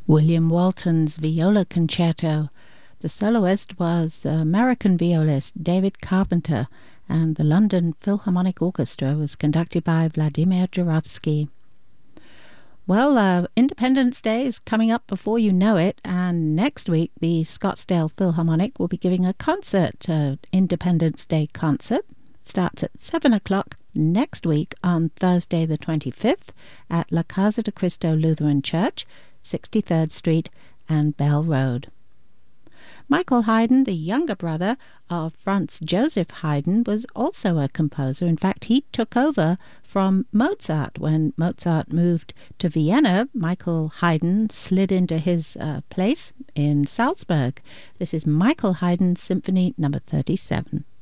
William Walton's Viola Concerto. The soloist was American violist David Carpenter, and the London Philharmonic Orchestra was conducted by Vladimir Jurowski. Well, Independence Day is coming up before you know it, and next week the Scottsdale Philharmonic will be giving a concert, Independence Day concert. It starts at 7 o'clock next week on Thursday the 25th at La Casa de Cristo Lutheran Church, 63rd Street and Bell Road. Michael Haydn, the younger brother of Franz Joseph Haydn, was also a composer. In fact, he took over from Mozart. When Mozart moved to Vienna, Michael Haydn slid into his place in Salzburg. This is Michael Haydn's Symphony No. 37.